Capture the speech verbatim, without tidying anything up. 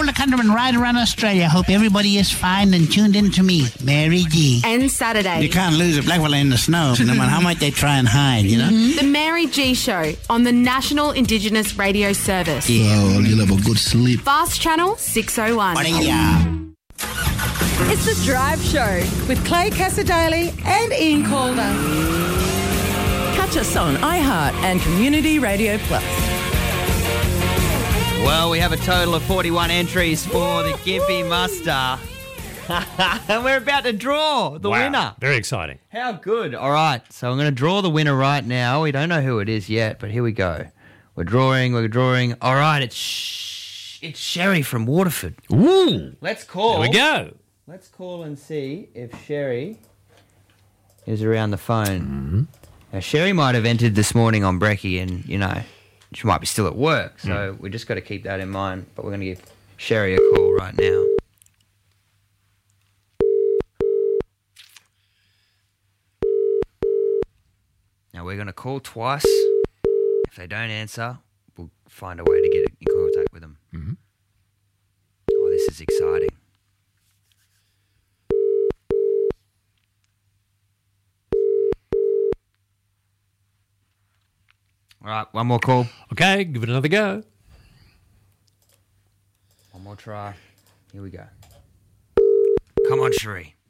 the country and right around Australia. Hope everybody is fine and tuned in to me, Mary G. And Saturday. You can't lose a black fella in the snow, no matter how much they try and hide, you know? Mm-hmm. The Mary G Show on the National Indigenous Radio Service. Yeah. Oh, you'll have a good sleep. Fast Channel six oh one. It's The Drive Show with Clay Casadale and Ian Calder. Catch us on iHeart and Community Radio Plus. Well, we have a total of forty-one entries for the Gympie Muster. And we're about to draw the Wow, winner. Very exciting. How good. All right, so I'm going to draw the winner right now. We don't know who it is yet, but here we go. We're drawing, we're drawing. All right, it's sh- it's Sherry from Waterford. Ooh. Let's call. Here we go. Let's call and see if Sherry is around the phone. Mm-hmm. Now, Sherry might have entered this morning on Brekkie and, you know, she might be still at work, so Mm. we just got to keep that in mind. But we're going to give Sherry a call right now. Now, we're going to call twice. If they don't answer, we'll find a way to get in contact with them. Mm-hmm. Oh, this is exciting. All right, one more call. Okay, give it another go. One more try. Here we go. Come on, Sheree.